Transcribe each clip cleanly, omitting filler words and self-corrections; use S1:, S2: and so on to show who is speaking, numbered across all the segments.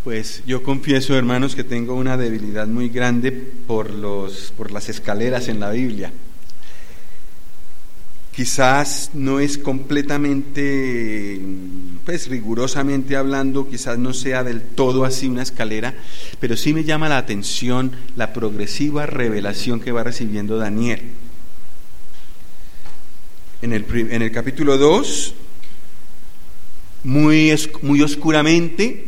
S1: Pues yo confieso, hermanos, que tengo una debilidad muy grande por las escaleras en la Biblia. Quizás no es completamente, pues rigurosamente hablando, quizás no sea del todo así una escalera, pero sí me llama la atención la progresiva revelación que va recibiendo Daniel. En el capítulo 2, muy oscuramente,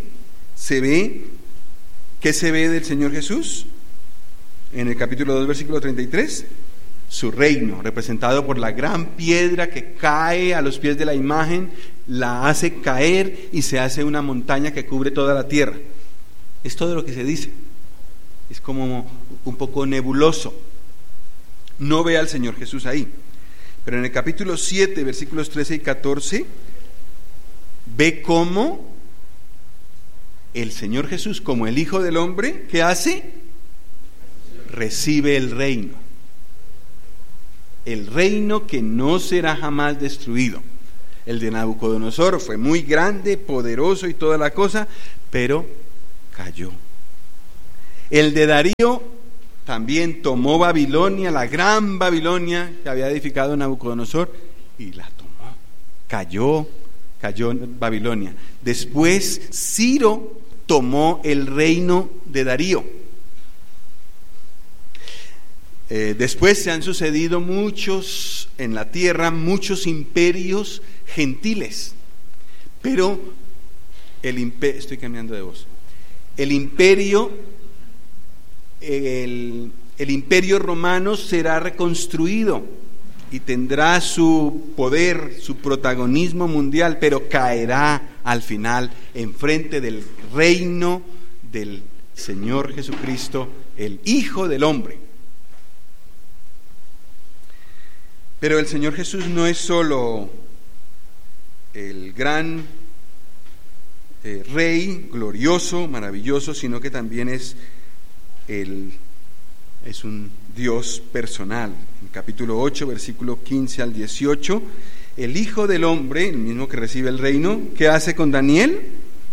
S1: ¿qué se ve del Señor Jesús? En el capítulo 2, versículo 33, su reino, representado por la gran piedra que cae a los pies de la imagen, la hace caer y se hace una montaña que cubre toda la tierra. Es todo lo que se dice. Es como un poco nebuloso. No ve al Señor Jesús ahí. Pero en el capítulo 7, versículos 13 y 14, ve cómo el Señor Jesús, como el Hijo del Hombre, ¿qué hace? Recibe el reino. El reino que no será jamás destruido. El de Nabucodonosor fue muy grande, poderoso y toda la cosa, pero cayó. El de Darío también tomó Babilonia, la gran Babilonia que había edificado Nabucodonosor, y la tomó. Cayó en Babilonia. Después Ciro tomó el reino de Darío. Después se han sucedido muchos en la tierra, muchos imperios gentiles, pero estoy cambiando de voz. El imperio romano será reconstruido y tendrá su poder, su protagonismo mundial, pero caerá al final enfrente del reino del Señor Jesucristo, el Hijo del Hombre. Pero el Señor Jesús no es solo el gran Rey, glorioso, maravilloso, sino que también es un Dios personal. En capítulo 8, versículo 15 al 18, el Hijo del Hombre, el mismo que recibe el reino, ¿qué hace con Daniel?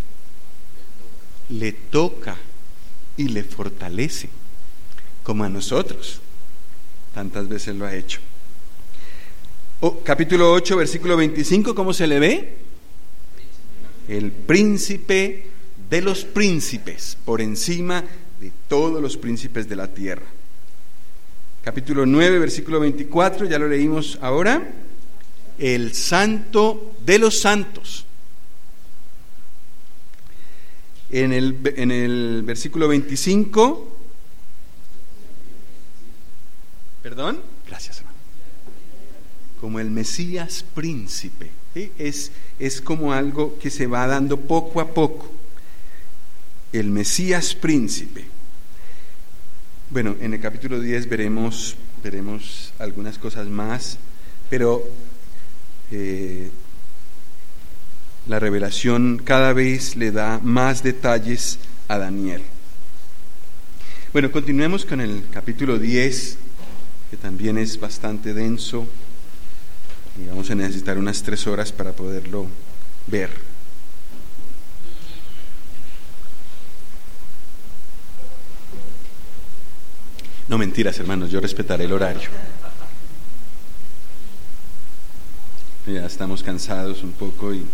S1: Le toca y le fortalece, como a nosotros tantas veces lo ha hecho. Capítulo 8, versículo 25, ¿cómo se le ve? El príncipe de los príncipes, por encima de todos los príncipes de la tierra. Capítulo 9, versículo 24, ya lo leímos ahora. El santo de los santos. En el versículo 25, ¿perdón? Gracias, hermano. Como el Mesías príncipe, ¿sí? Es como algo que se va dando poco a poco. El Mesías príncipe. Bueno, en el capítulo 10 veremos algunas cosas más, pero la revelación cada vez le da más detalles a Daniel. Bueno, continuemos con el capítulo 10, que también es bastante denso, y vamos a necesitar unas 3 horas para poderlo ver. No, mentiras, hermanos, yo respetaré el horario. Ya estamos cansados un poco y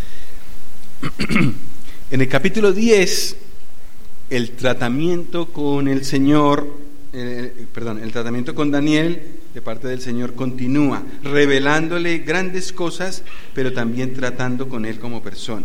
S1: en el capítulo 10 el tratamiento con el Señor, el tratamiento con Daniel de parte del Señor continúa, revelándole grandes cosas, pero también tratando con él como persona.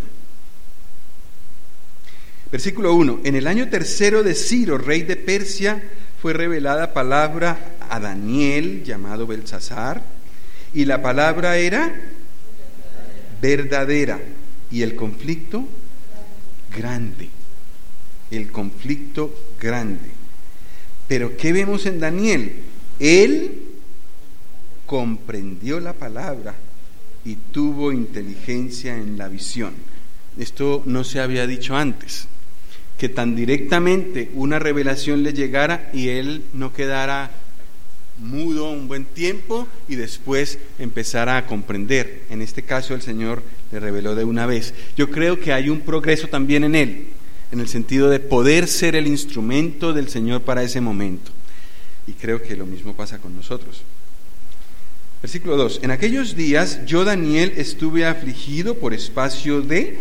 S1: Versículo 1: en el año 3 de Ciro, rey de Persia, fue revelada palabra a Daniel, llamado Belsasar, y la palabra era verdadera, y el conflicto grande. El conflicto grande. Pero ¿qué vemos en Daniel? Él comprendió la palabra y tuvo inteligencia en la visión. Esto no se había dicho antes, que tan directamente una revelación le llegara y él no quedara mudo un buen tiempo y después empezara a comprender. En este caso el Señor le reveló de una vez. Yo creo que hay un progreso también en él. en el sentido de poder ser el instrumento del Señor para ese momento. Y creo que lo mismo pasa con nosotros. Versículo 2. En aquellos días yo, Daniel, estuve afligido por espacio de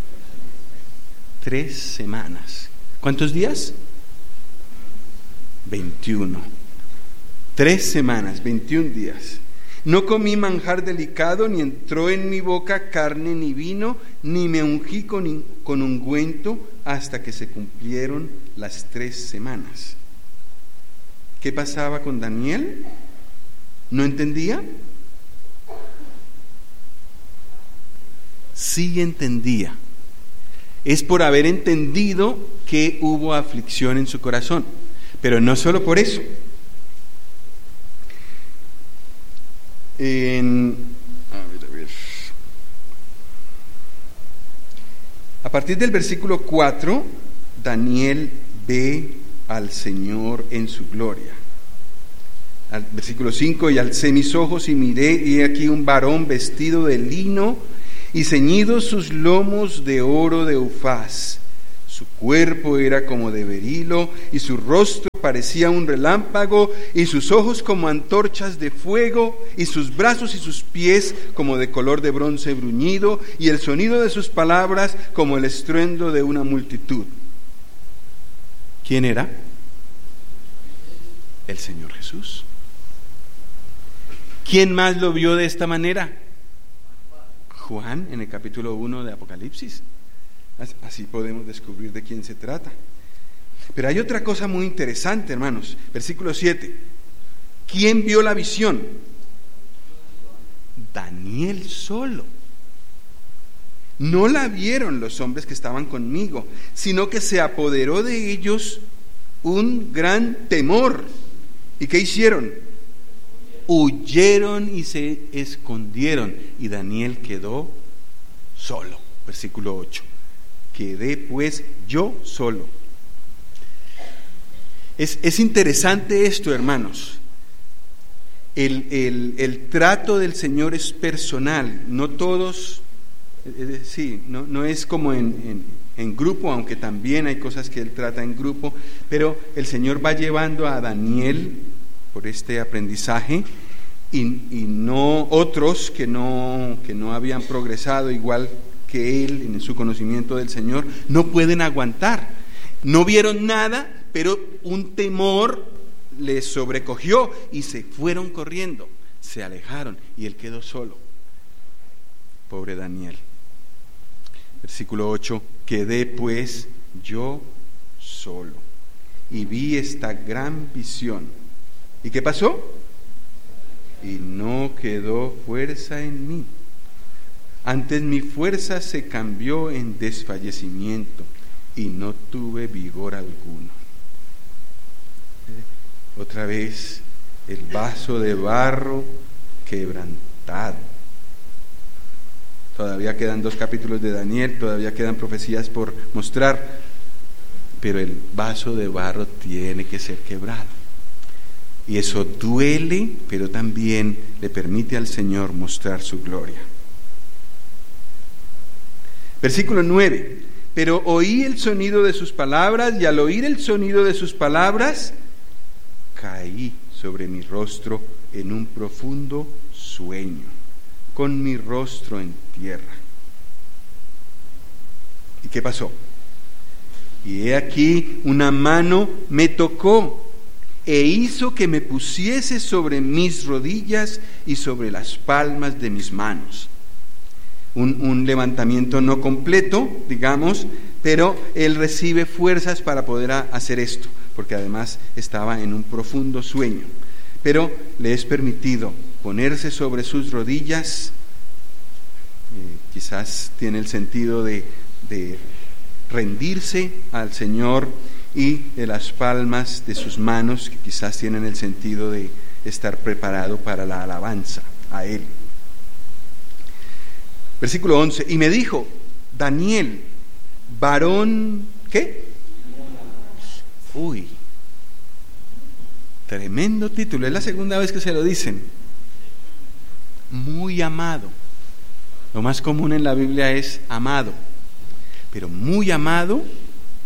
S1: 3 semanas. ¿Cuántos días? 21. 3 semanas, 21 días. No comí manjar delicado, ni entró en mi boca carne ni vino, ni me ungí con ungüento hasta que se cumplieron las 3 semanas. ¿Qué pasaba con Daniel? ¿No entendía? Sí entendía. Es por haber entendido que hubo aflicción en su corazón, pero no solo por eso. A partir del versículo 4, Daniel ve al Señor en su gloria. Al versículo 5, y alcé mis ojos y miré, y he aquí un varón vestido de lino y ceñidos sus lomos de oro de Ufaz. Su cuerpo era como de berilo, y su rostro parecía un relámpago, y sus ojos como antorchas de fuego, y sus brazos y sus pies como de color de bronce bruñido, y el sonido de sus palabras como el estruendo de una multitud. ¿Quién era? El Señor Jesús. ¿Quién más lo vio de esta manera? Juan, en el capítulo 1 de Apocalipsis. Así podemos descubrir de quién se trata. Pero hay otra cosa muy interesante, hermanos. Versículo 7. ¿Quién vio la visión? Daniel solo. No la vieron los hombres que estaban conmigo, sino que se apoderó de ellos un gran temor. ¿Y qué hicieron? Huyeron y se escondieron, y Daniel quedó solo. Versículo 8. Quedé pues yo solo. Es interesante esto, hermanos. El trato del Señor es personal. No todos, no es como en grupo, aunque también hay cosas que Él trata en grupo, pero el Señor va llevando a Daniel por este aprendizaje, y no otros que no habían progresado igual que él en su conocimiento del Señor, no pueden aguantar. No vieron nada, pero un temor les sobrecogió y se fueron corriendo, se alejaron, y él quedó solo. Pobre Daniel. Versículo 8. Quedé pues yo solo y vi esta gran visión. ¿Y qué pasó? Y no quedó fuerza en mí. Antes mi fuerza se cambió en desfallecimiento y no tuve vigor alguno. Otra vez el vaso de barro quebrantado. Todavía quedan 2 capítulos de Daniel, todavía quedan profecías por mostrar, pero el vaso de barro tiene que ser quebrado. Y eso duele, pero también le permite al Señor mostrar su gloria. Versículo 9. Pero oí el sonido de sus palabras, y al oír el sonido de sus palabras, caí sobre mi rostro en un profundo sueño, con mi rostro en tierra. ¿Y qué pasó? Y he aquí una mano me tocó e hizo que me pusiese sobre mis rodillas y sobre las palmas de mis manos. Un levantamiento no completo, digamos, pero él recibe fuerzas para poder hacer esto, porque además estaba en un profundo sueño. Pero le es permitido ponerse sobre sus rodillas, quizás tiene el sentido de rendirse al Señor, y de las palmas de sus manos, que quizás tienen el sentido de estar preparado para la alabanza a Él. Versículo 11. Y me dijo: Daniel, varón, ¿qué? Uy, tremendo título, es la segunda vez que se lo dicen. Muy amado. Lo más común en la Biblia es amado, pero muy amado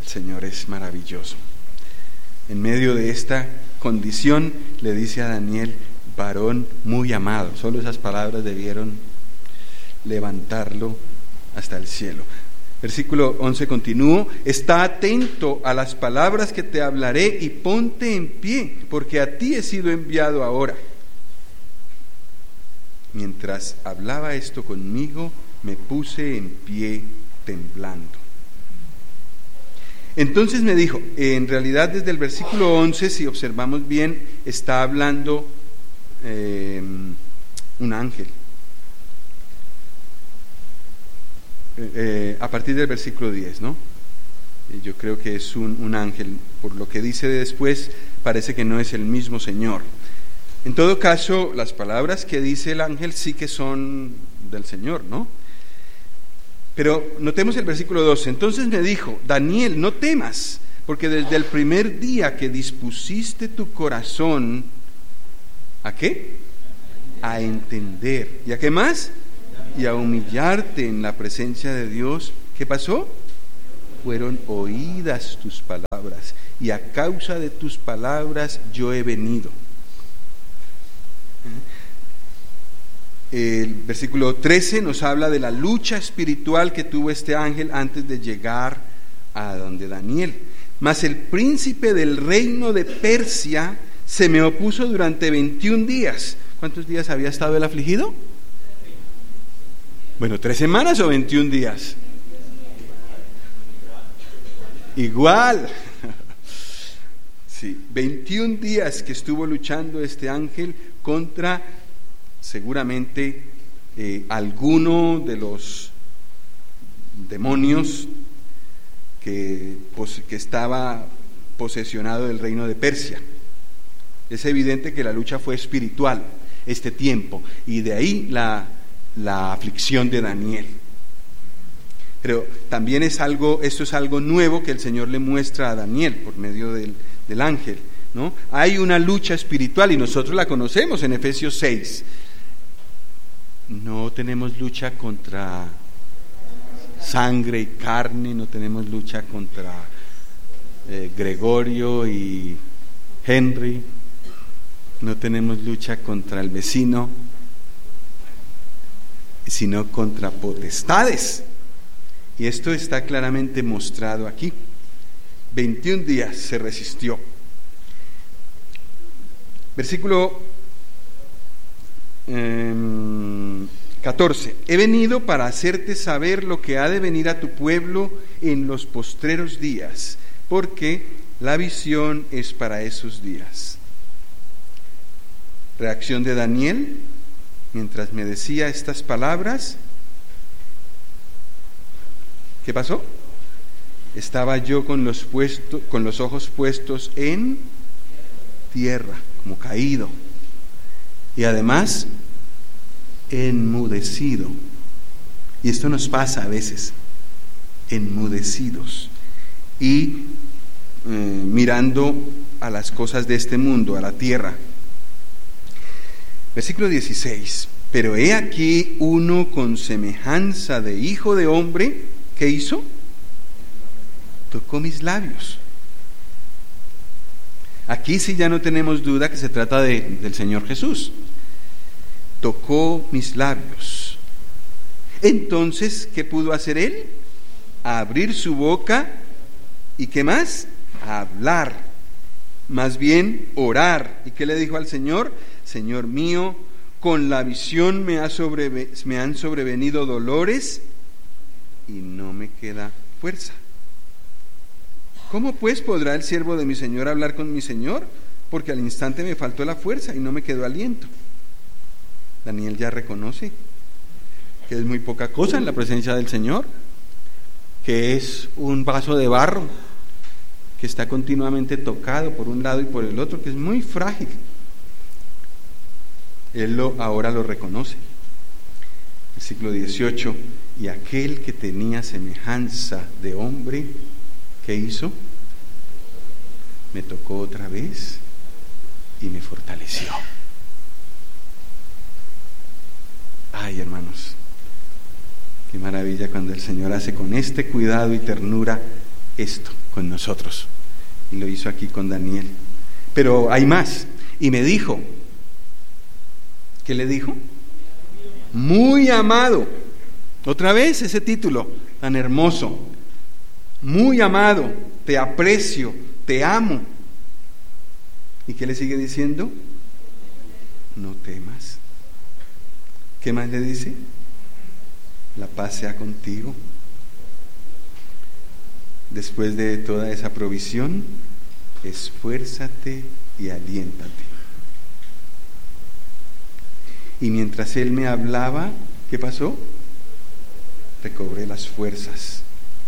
S1: Señor es maravilloso. En medio de esta condición le dice a Daniel, varón muy amado. Solo esas palabras debieron levantarlo hasta el cielo. Versículo 11 continúo, está atento a las palabras que te hablaré y ponte en pie, porque a ti he sido enviado ahora. Mientras hablaba esto conmigo, me puse en pie temblando. Entonces me dijo, en realidad desde el versículo 11, si observamos bien, está hablando un ángel. A partir del versículo 10, ¿no? Yo creo que es un ángel. Por lo que dice después, parece que no es el mismo Señor. En todo caso, las palabras que dice el ángel sí que son del Señor, ¿no? Pero notemos el versículo 12. Entonces me dijo, Daniel, no temas, porque desde el primer día que dispusiste tu corazón, ¿a qué? A entender. ¿Y a qué más? Y a humillarte en la presencia de Dios. ¿Qué pasó? Fueron oídas tus palabras, y a causa de tus palabras yo he venido. El versículo 13 nos habla de la lucha espiritual que tuvo este ángel antes de llegar a donde Daniel. Mas el príncipe del reino de Persia se me opuso durante 21 días. ¿Cuántos días había estado el afligido? Bueno, 3 semanas o 21 días. Igual. Sí, 21 días que estuvo luchando este ángel contra seguramente alguno de los demonios que estaba posesionado del reino de Persia. Es evidente que la lucha fue espiritual este tiempo, y de ahí la aflicción de Daniel. Pero también esto es algo nuevo que el Señor le muestra a Daniel por medio del ángel, ¿no? Hay una lucha espiritual y nosotros la conocemos en Efesios 6. No tenemos lucha contra sangre y carne, no tenemos lucha contra Gregorio y Henry, no tenemos lucha contra el vecino, sino contra potestades. Y esto está claramente mostrado aquí. 21 días se resistió. Versículo 14. He venido para hacerte saber lo que ha de venir a tu pueblo en los postreros días, porque la visión es para esos días. Reacción de Daniel mientras me decía estas palabras. ¿Qué pasó? Estaba yo con los ojos puestos en tierra, como caído, y además enmudecido. Y esto nos pasa a veces, enmudecidos y mirando a las cosas de este mundo, a la tierra. Versículo 16. Pero he aquí uno con semejanza de hijo de hombre. ¿Qué hizo? Tocó mis labios. Aquí sí ya no tenemos duda que se trata del Señor Jesús. Tocó mis labios. Entonces, ¿qué pudo hacer él? Abrir su boca y ¿qué más? Hablar. Más bien orar. ¿Y qué le dijo al Señor? Señor mío, con la visión me han sobrevenido dolores y no me queda fuerza. ¿Cómo pues podrá el siervo de mi Señor hablar con mi Señor? Porque al instante me faltó la fuerza y no me quedó aliento. Daniel ya reconoce que es muy poca cosa en la presencia del Señor, que es un vaso de barro que está continuamente tocado por un lado y por el otro, que es muy frágil. Él ahora lo reconoce. Versículo 18. Y aquel que tenía semejanza de hombre, ¿qué hizo? Me tocó otra vez y me fortaleció. Ay, hermanos, qué maravilla cuando el Señor hace con este cuidado y ternura esto con nosotros. Y lo hizo aquí con Daniel. Pero hay más. Y me dijo, ¿qué le dijo? Muy amado. Otra vez ese título tan hermoso. Muy amado, te aprecio, te amo. ¿Y qué le sigue diciendo? No temas. ¿Qué más le dice? La paz sea contigo. Después de toda esa provisión, esfuérzate y aliéntate. Y mientras él me hablaba, ¿qué pasó? Recobré las fuerzas.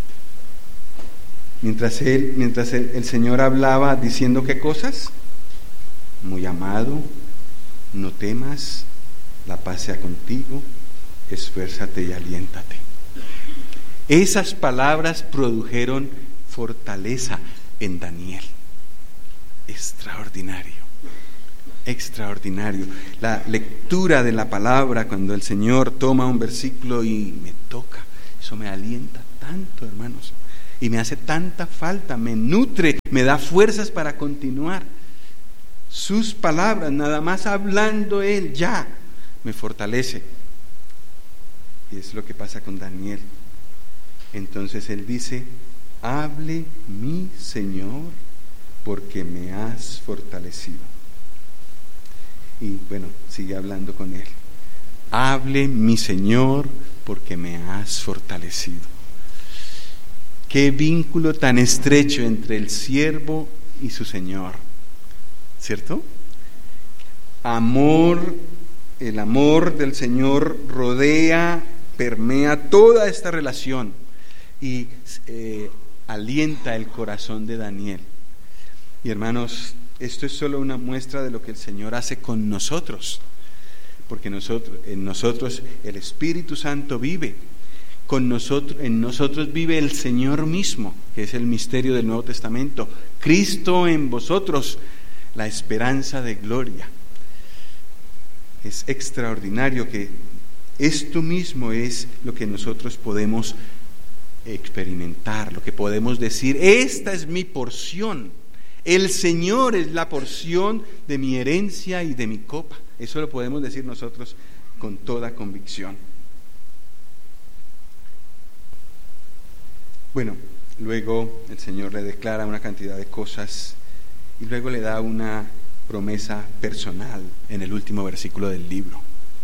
S1: Mientras el Señor hablaba, diciendo ¿qué cosas? Muy amado, no temas, la paz sea contigo, esfuérzate y aliéntate. Esas palabras produjeron fortaleza en Daniel. Extraordinario, extraordinario. La lectura de la palabra, cuando el Señor toma un versículo y me toca, eso me alienta tanto, hermanos, y me hace tanta falta, me nutre, me da fuerzas para continuar. Sus palabras, nada más hablando Él, ya me fortalece. Y es lo que pasa con Daniel. Entonces Él dice, hable mi Señor, porque me has fortalecido. Y bueno, sigue hablando con Él. Hable mi Señor, porque me has fortalecido. Qué vínculo tan estrecho entre el siervo y su Señor, ¿cierto? Amor, el amor del Señor rodea, permea toda esta relación y alienta el corazón de Daniel. Y hermanos, esto es solo una muestra de lo que el Señor hace con nosotros, porque en nosotros el Espíritu Santo vive. En nosotros vive el Señor mismo, que es el misterio del Nuevo Testamento. Cristo en vosotros, la esperanza de gloria. Es extraordinario que esto mismo es lo que nosotros podemos experimentar, lo que podemos decir, esta es mi porción. El Señor es la porción de mi herencia y de mi copa. Eso lo podemos decir nosotros con toda convicción. Bueno, luego el Señor le declara una cantidad de cosas y luego le da una promesa personal en el último versículo del libro.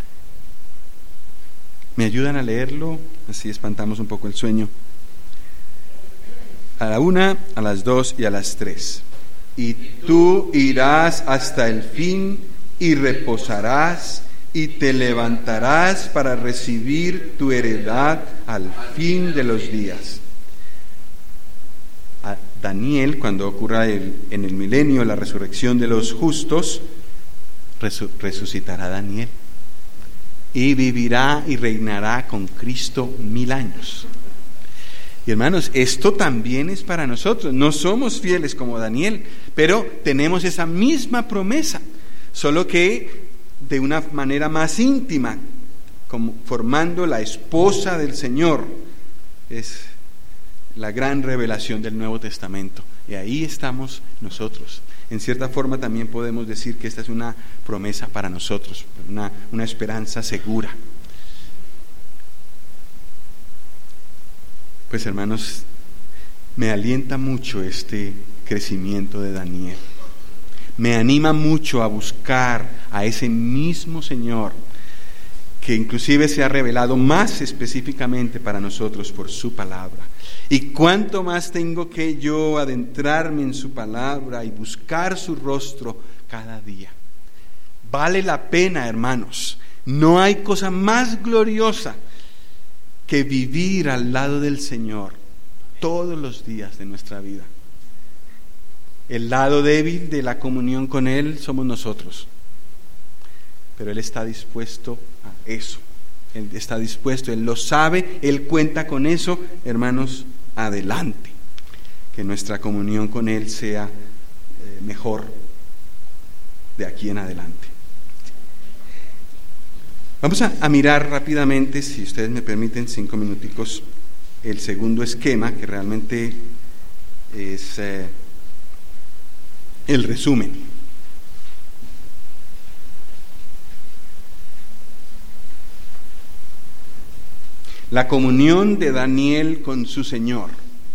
S1: ¿Me ayudan a leerlo? Así espantamos un poco el sueño. A la 1, a las 2 y a las 3. Y tú irás hasta el fin y reposarás y te levantarás para recibir tu heredad al fin de los días. A Daniel, cuando ocurra en el milenio la resurrección de los justos, resucitará Daniel y vivirá y reinará con Cristo 1000 años. Y hermanos, esto también es para nosotros. No somos fieles como Daniel, pero tenemos esa misma promesa, solo que de una manera más íntima, como formando la esposa del Señor. Es la gran revelación del Nuevo Testamento. Y ahí estamos nosotros. En cierta forma también podemos decir que esta es una promesa para nosotros, una esperanza segura. Pues hermanos, me alienta mucho este crecimiento de Daniel. Me anima mucho a buscar a ese mismo Señor que inclusive se ha revelado más específicamente para nosotros por su palabra. Y cuánto más tengo que yo adentrarme en su palabra y buscar su rostro cada día. Vale la pena, hermanos. No hay cosa más gloriosa que vivir al lado del Señor todos los días de nuestra vida. El lado débil de la comunión con Él somos nosotros, pero Él está dispuesto a eso. Él está dispuesto, Él lo sabe, Él cuenta con eso. Hermanos, adelante, que nuestra comunión con Él sea mejor de aquí en adelante. Vamos a mirar rápidamente, si ustedes me permiten 5 minuticos, el segundo esquema que realmente es el resumen. La comunión de Daniel con su Señor.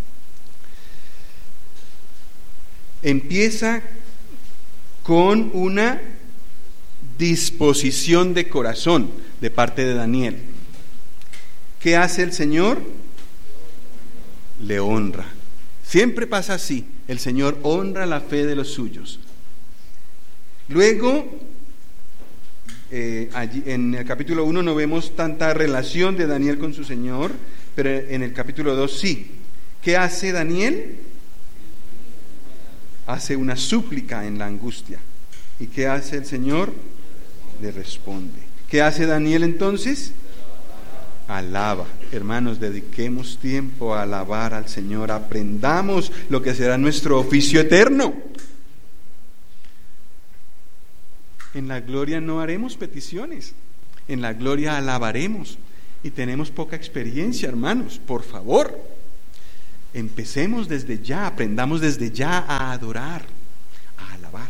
S1: Empieza con una disposición de corazón de parte de Daniel. ¿Qué hace el Señor? Le honra. Siempre pasa así. El Señor honra la fe de los suyos. Luego, allí en el capítulo 1 no vemos tanta relación de Daniel con su Señor, pero en el capítulo 2 sí. ¿Qué hace Daniel? Hace una súplica en la angustia. ¿Y qué hace el Señor? Le responde. ¿Qué hace Daniel entonces? Alaba. Hermanos, dediquemos tiempo a alabar al Señor. Aprendamos lo que será nuestro oficio eterno. En la gloria no haremos peticiones. En la gloria alabaremos. Y tenemos poca experiencia, hermanos. Por favor, empecemos desde ya, aprendamos desde ya a adorar, a alabar.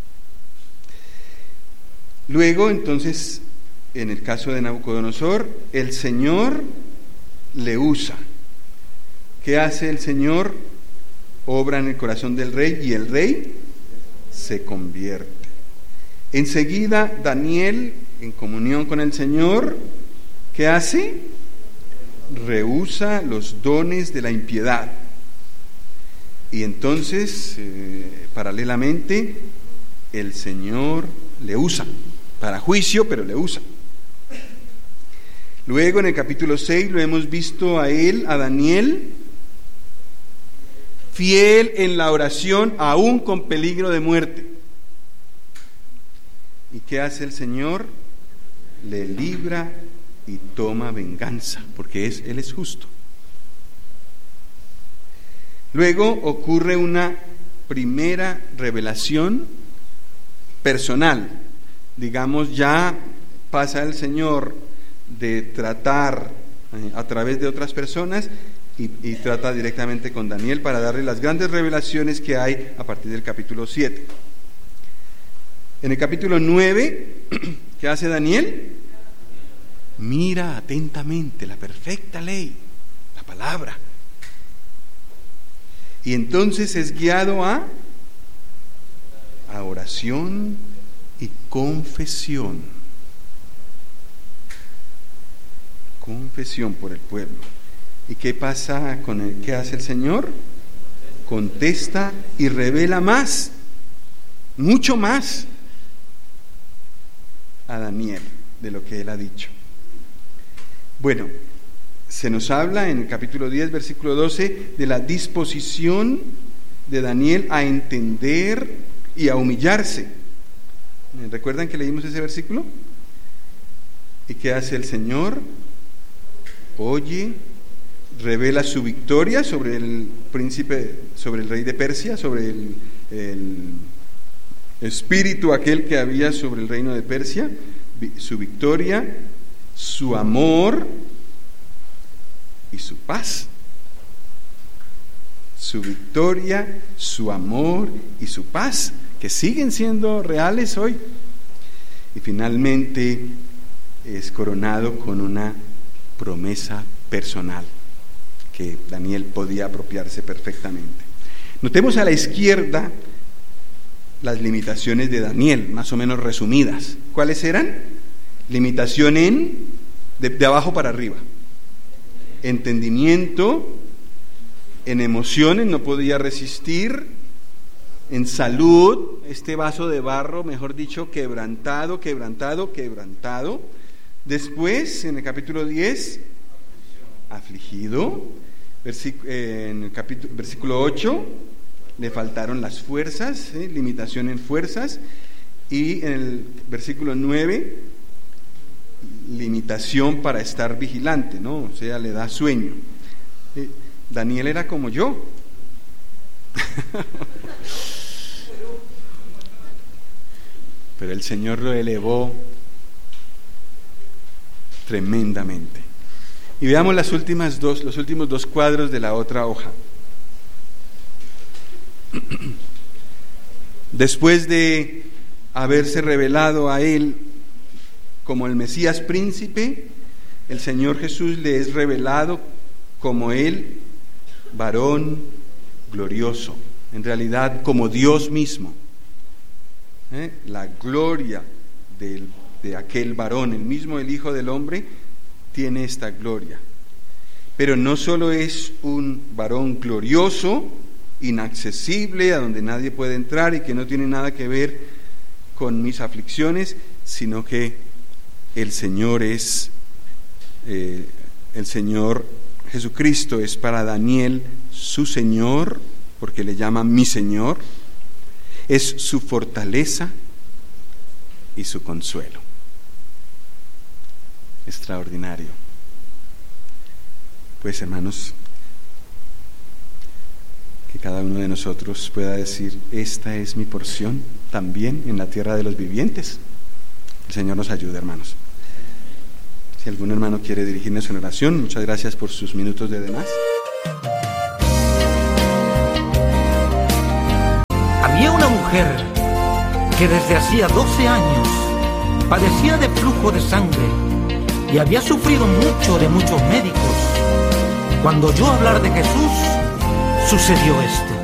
S1: Luego, entonces, en el caso de Nabucodonosor, el Señor le usa. ¿Qué hace el Señor? Obra en el corazón del rey y el rey se convierte. Enseguida, Daniel, en comunión con el Señor, ¿qué hace? Rehúsa los dones de la impiedad. Y entonces, paralelamente, el Señor le usa, para juicio, pero le usa. Luego en el capítulo 6 lo hemos visto a él, a Daniel, fiel en la oración, aún con peligro de muerte. ¿Y qué hace el Señor? Le libra y toma venganza, porque Él es justo. Luego ocurre una primera revelación personal. Digamos, ya pasa el Señor de tratar a través de otras personas y trata directamente con Daniel para darle las grandes revelaciones que hay a partir del capítulo 7. En el capítulo 9, ¿qué hace Daniel? Mira atentamente la perfecta ley, la palabra. Y entonces es guiado a oración y confesión. Confesión por el pueblo. ¿Y qué pasa con el qué hace el Señor? Contesta y revela más, mucho más a Daniel de lo que él ha dicho. Bueno, se nos habla en el capítulo 10, versículo 12, de la disposición de Daniel a entender y a humillarse. ¿Recuerdan que leímos ese versículo? ¿Y qué hace el Señor? Oye, revela su victoria sobre el príncipe, sobre el rey de Persia, sobre el espíritu aquel que había sobre el reino de Persia, su victoria, su amor y su paz. Su victoria, su amor y su paz, que siguen siendo reales hoy. Y finalmente es coronado con una promesa personal que Daniel podía apropiarse perfectamente. Notemos a la izquierda las limitaciones de Daniel, más o menos resumidas. ¿Cuáles eran? Limitación de abajo para arriba. Entendimiento, en emociones no podía resistir, en salud, este vaso de barro, mejor dicho, quebrantado. Después, en el capítulo 10, afligido. En el versículo 8, le faltaron las fuerzas, limitación en fuerzas. Y en el versículo 9, limitación para estar vigilante, ¿no? O sea, le da sueño. Daniel era como yo. Pero el Señor lo elevó tremendamente. Y veamos los últimos dos cuadros de la otra hoja. Después de haberse revelado a él como el Mesías príncipe, el Señor Jesús le es revelado como el varón glorioso, en realidad como Dios mismo. La gloria de aquel varón, el Hijo del Hombre, tiene esta gloria. Pero no solo es un varón glorioso, inaccesible, a donde nadie puede entrar y que no tiene nada que ver con mis aflicciones, sino que el Señor Jesucristo es para Daniel su Señor, porque le llama mi Señor, es su fortaleza y su consuelo. Extraordinario. Pues, hermanos, que cada uno de nosotros pueda decir: esta es mi porción también en la tierra de los vivientes. El Señor nos ayude, hermanos. Si algún hermano quiere dirigirnos en oración, muchas gracias por sus minutos de demás.
S2: Había una mujer que desde hacía 12 años padecía de flujo de sangre y había sufrido mucho de muchos médicos. Cuando oyó hablar de Jesús, sucedió esto.